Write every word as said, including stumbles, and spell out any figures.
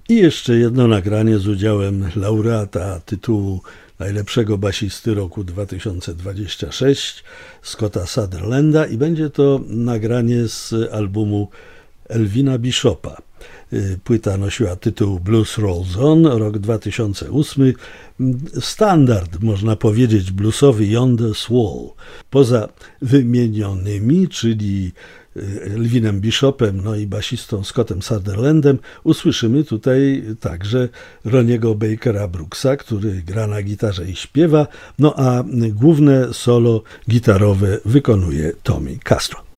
I jeszcze jedno nagranie z udziałem laureata tytułu najlepszego basisty roku dwa tysiące dwudziestego szóstego, Scotta Sutherlanda, i będzie to nagranie z albumu Elvina Bishopa. Płyta nosiła tytuł Blues Rolls On, rok dwa tysiące ósmy. Standard, można powiedzieć, bluesowy Yonder's Wall. Poza wymienionymi, czyli Elvinem Bishopem, no i basistą Scottem Sutherlandem, usłyszymy tutaj także Ronniego Bakera Brooksa, który gra na gitarze i śpiewa, no a główne solo gitarowe wykonuje Tommy Castro.